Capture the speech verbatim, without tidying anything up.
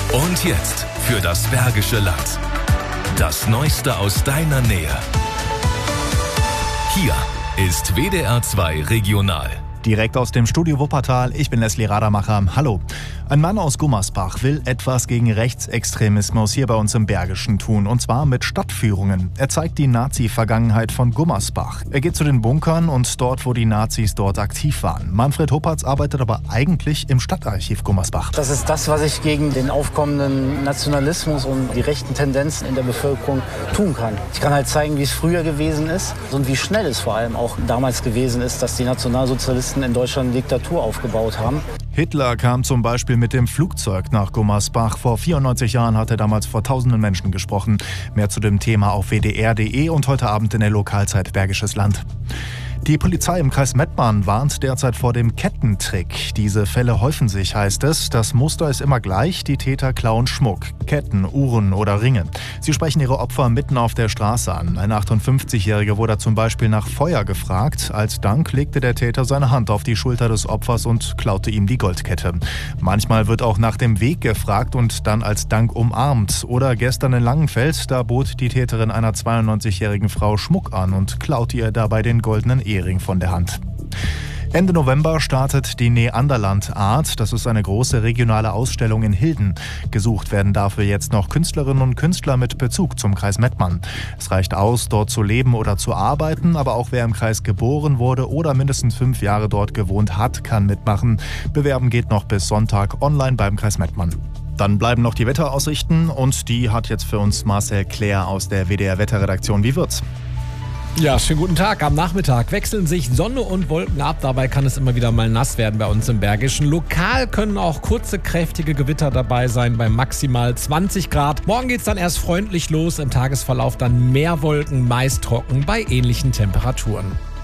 Und jetzt für das Bergische Land. Das Neueste aus deiner Nähe. Hier ist W D R zwei Regional. Direkt aus dem Studio Wuppertal, ich bin Leslie Radermacher. Hallo. Ein Mann aus Gummersbach will etwas gegen Rechtsextremismus hier bei uns im Bergischen tun, und zwar mit Stadtführungen. Er zeigt die Nazi-Vergangenheit von Gummersbach. Er geht zu den Bunkern und dort, wo die Nazis dort aktiv waren. Manfred Huppertz arbeitet aber eigentlich im Stadtarchiv Gummersbach. Das ist das, was ich gegen den aufkommenden Nationalismus und die rechten Tendenzen in der Bevölkerung tun kann. Ich kann halt zeigen, wie es früher gewesen ist und wie schnell es vor allem auch damals gewesen ist, dass die Nationalsozialisten in Deutschland eine Diktatur aufgebaut haben. Hitler kam zum Beispiel mit dem Flugzeug nach Gummersbach. Vor vierundneunzig Jahren hat er damals vor tausenden Menschen gesprochen. Mehr zu dem Thema auf w d r punkt d e und heute Abend in der Lokalzeit Bergisches Land. Die Polizei im Kreis Mettmann warnt derzeit vor dem Kettentrick. Diese Fälle häufen sich, heißt es. Das Muster ist immer gleich. Die Täter klauen Schmuck, Ketten, Uhren oder Ringe. Sie sprechen ihre Opfer mitten auf der Straße an. Ein achtundfünfzigjähriger wurde zum Beispiel nach Feuer gefragt. Als Dank legte der Täter seine Hand auf die Schulter des Opfers und klaute ihm die Goldkette. Manchmal wird auch nach dem Weg gefragt und dann als Dank umarmt. Oder gestern in Langenfeld, da bot die Täterin einer zweiundneunzigjährigen Frau Schmuck an und klaute ihr dabei den goldenen Ehering von der Hand. Ende November startet die Neanderland Art. Das ist eine große regionale Ausstellung in Hilden. Gesucht werden dafür jetzt noch Künstlerinnen und Künstler mit Bezug zum Kreis Mettmann. Es reicht aus, dort zu leben oder zu arbeiten, aber auch wer im Kreis geboren wurde oder mindestens fünf Jahre dort gewohnt hat, kann mitmachen. Bewerben geht noch bis Sonntag online beim Kreis Mettmann. Dann bleiben noch die Wetteraussichten und die hat jetzt für uns Marcel Claire aus der W D R Wetterredaktion. Wie wird's? Ja, schönen guten Tag. Am Nachmittag wechseln sich Sonne und Wolken ab. Dabei kann es immer wieder mal nass werden bei uns im Bergischen. Lokal können auch kurze, kräftige Gewitter dabei sein bei maximal zwanzig Grad. Morgen geht's dann erst freundlich los. Im Tagesverlauf dann mehr Wolken, meist trocken bei ähnlichen Temperaturen.